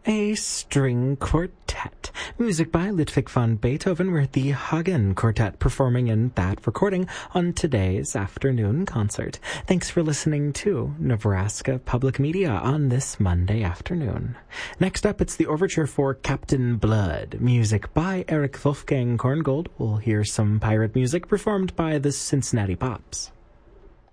A string quartet. Music by Ludwig van Beethoven with the Hagen Quartet performing in that recording on today's afternoon concert. Thanks for listening to Nebraska Public Media on this Monday afternoon. Next up, it's the overture for Captain Blood. Music by Eric Wolfgang Korngold. We'll hear some pirate music performed by the Cincinnati Pops.